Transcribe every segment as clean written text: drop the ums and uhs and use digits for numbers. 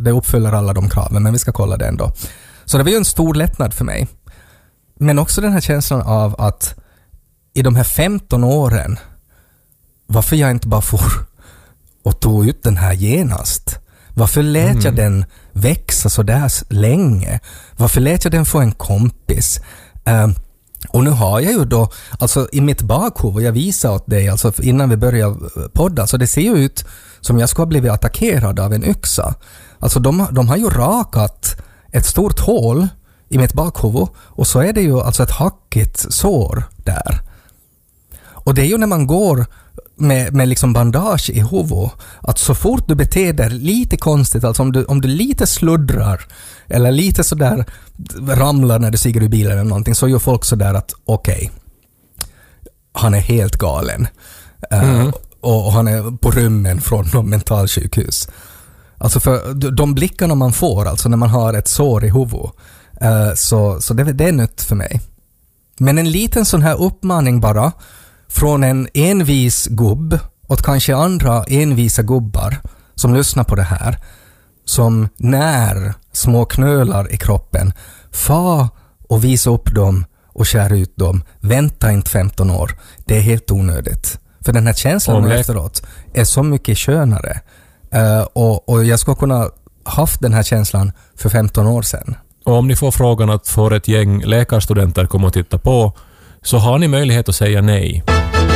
det uppfyller alla de kraven, men vi ska kolla det ändå. Så det var ju en stor lättnad för mig. Men också den här känslan av att i de här 15 åren, varför jag inte bara får och tog ut den här genast? Varför lät jag den växa så där länge? Varför lät jag den få en kompis? Och nu har jag ju då, alltså i mitt bakhuvud, jag visar åt dig alltså innan vi börjar podda, så det ser ju ut som jag skulle ha blivit attackerad av en yxa. Alltså de har ju rakat ett stort hål i mitt bakhuvud och så är det ju alltså ett hackigt sår där. Och det är ju när man går med liksom bandage i huvudet, att så fort du beter dig lite konstigt, alltså om du lite sluddrar eller lite sådär ramlar när du stiger ur bilen eller någonting, så gör folk sådär att okej, han är helt galen. Och han är på rymmen från någon mentalsjukhus. Alltså för de blickarna man får alltså när man har ett sår i huvudet, så det är nytt för mig. Men en liten sån här uppmaning bara från en envis gubb åt kanske andra envisa gubbar som lyssnar på det här, som när små knölar i kroppen, fa och visa upp dem och skär ut dem. Vänta inte 15 år. Det är helt onödigt. För den här känslan efteråt är så mycket skönare. Och jag ska kunna haft den här känslan för 15 år sedan. Och om ni får frågan att få ett gäng läkarstudenter komma och titta på, så har ni möjlighet att säga nej.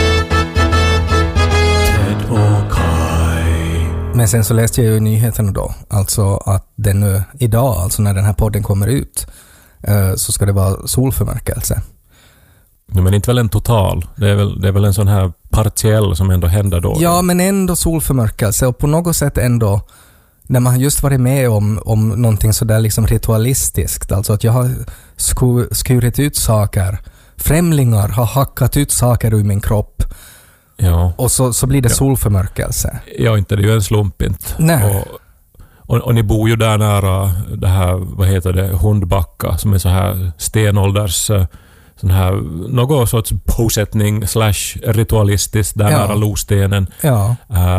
Men sen så läste jag ju nyheterna då, alltså att det nu idag, alltså när den här podden kommer ut, så ska det vara solförmörkelse. Ja, men inte väl en total. Det är väl en sån här partiell som ändå händer då. Ja, men ändå solförmörkelse, och på något sätt ändå när man just varit med om någonting så där liksom ritualistiskt, alltså att jag har skurit ut saker, främlingar har hackat ut saker ur min kropp. Ja. Och så blir det solförmörkelse. Ja, inte det är ju en slump inte. Nej. Och ni bor ju där nära det här, vad heter det, Hundbacka, som är så här stenålders sån här, någon sorts bosättning / ritualistiskt där nära Lostenen. Ja.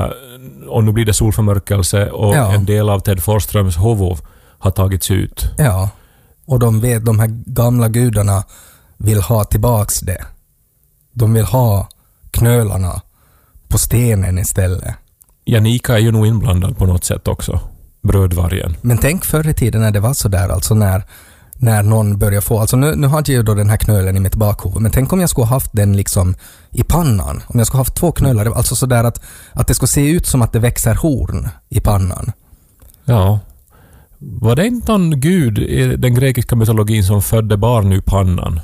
Och nu blir det solförmörkelse och en del av Ted Forsströms huvud har tagits ut. Ja, och de här gamla gudarna vill ha tillbaks det. De vill ha knölarna på stenen istället. Janika är ju nog inblandad på något sätt också. Brödvargen. Men tänk förr i tiden när det var så där, alltså när någon börjar få, alltså nu hade jag ju då den här knölen i mitt bakhuvud, men tänk om jag skulle ha haft den liksom i pannan, om jag skulle ha haft 2 knölar, alltså så där att det skulle se ut som att det växer horn i pannan. Ja. Var det inte någon gud i den grekiska mytologin som födde barn i pannan?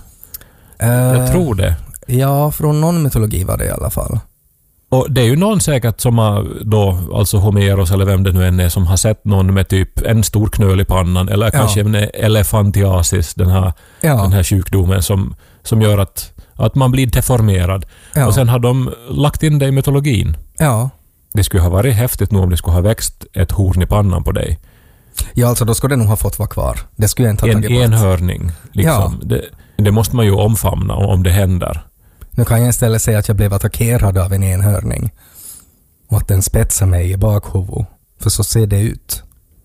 Jag tror det. Ja, från någon mytologi var det i alla fall. Och det är ju någon säkert som har då, alltså Homeros eller vem det nu än är, som har sett någon med typ en stor knöl i pannan, eller kanske en elefantiasis, den här sjukdomen som gör att man blir deformerad. Ja. Och sen har de lagt in det i mytologin. Ja. Det skulle ha varit häftigt nog om det skulle ha växt ett horn i pannan på dig. Ja, alltså då skulle det nog ha fått vara kvar. Det skulle jag inte ha tagit bort. En enhörning, liksom. Ja. Det måste man ju omfamna om det händer. Nu kan jag istället säga att jag blev attackerad av en enhörning och att den spetsar mig i bakhuvudet. För så ser det ut.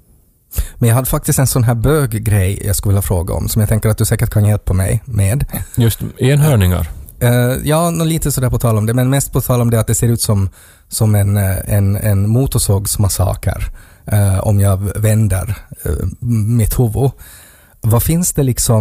Men jag hade faktiskt en sån här böggrej jag skulle vilja fråga om, som jag tänker att du säkert kan hjälpa mig med. Just enhörningar? Ja, lite sådär på tal om det, men mest på tal om det att det ser ut som en motorsågsmassaker om jag vänder mitt huvud. Vad finns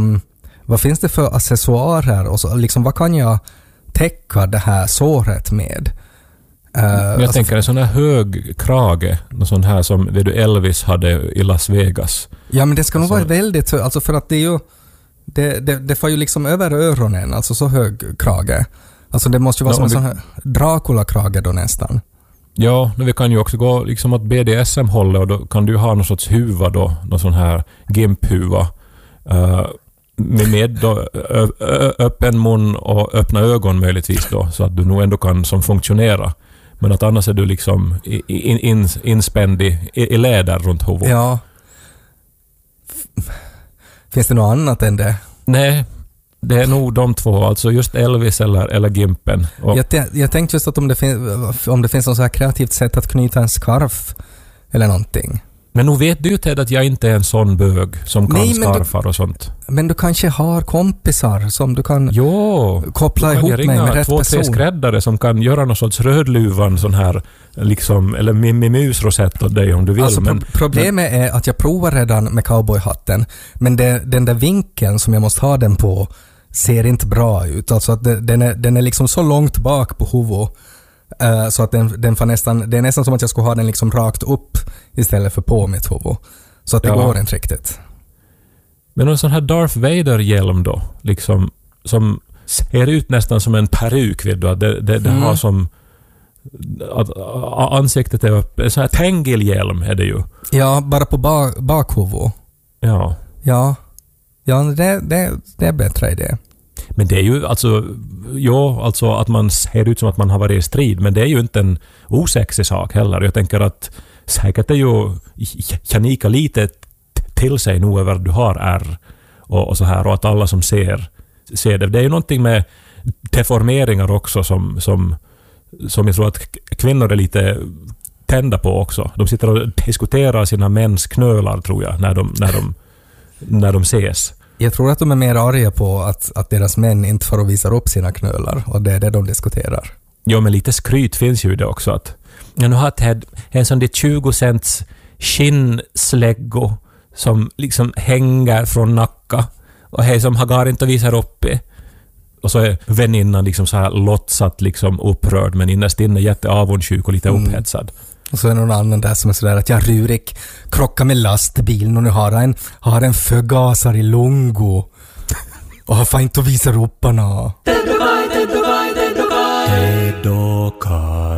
det för accessoarer och så, liksom, vad kan jag täcka det här såret med? Jag tänker en sån här hög krage, någon sån här som det Elvis hade i Las Vegas. Ja, men det ska nog vara väldigt, alltså för att det är ju det får ju liksom över öronen, alltså så hög krage. Alltså det måste ju vara som en sån här Dracula-krage då nästan. Ja, vi kan ju också gå liksom åt BDSM-hållet, och då kan du ha någon sorts huva då, någon sån här gimphuva. Med då, öppen mun och öppna ögon möjligtvis då, så att du nog ändå kan som funktionera. Men att annars är du liksom inspänd i läder runt huvudet. Ja. Finns det något annat än det? Nej, det är nog de två, alltså just Elvis eller Gimpen. Och jag tänkte just att om det finns något så här kreativt sätt att knyta en skarf eller någonting. Men nu vet du Ted att jag inte är en sån bög som kan skarfar och sånt. Men du kanske har kompisar som du kan koppla ihop med rätt person. 2-3 skräddare som kan göra någon sorts rödluvan sån här liksom, eller mimmusrosett åt dig om du vill. Alltså, problemet är att jag provar redan med cowboyhatten, men den där vinkeln som jag måste ha den på ser inte bra ut. Alltså att den är liksom så långt bak på huvudet så att den får nästan, det är nästan som att jag skulle ha den liksom rakt upp istället för på mitt huvud. Så att det går inte riktigt. Men en sån här Darth Vader-hjälm då, liksom, som ser ut nästan som en peruk, vet du, att det har som att ansiktet är upp, en sån här Tengil-hjälm är det ju. Ja, bara på bakhuvudet. Ja. Ja, det är bättre idé. Men det är ju alltså att man ser ut som att man har varit i strid, men det är ju inte en osexig sak heller. Jag tänker att säkert är ju Janika lite till sig nu över att du har R och så här, och att alla som ser det. Det är ju någonting med deformeringar också som jag tror att kvinnor är lite tända på också. De sitter och diskuterar sina mäns knölar, tror jag, när de ses. Jag tror att de är mer arga på att deras män inte får visa upp sina knölar, och det är det de diskuterar. Ja, men lite skryt finns ju i det också. Att jag har Ted en sån där 20 cents skinnsläggo som liksom hänger från nacka och hej som Hagar inte visar upp i. Och så är väninnan liksom så här låtsat liksom upprörd, men innerst inne jätteavundsjuk och lite upphetsad. Och så är det någon annan där som är sådär att Rurik krockar med lastbilen och nu har en förgasar i Longo och har fan inte att visa roparna. Dedokai.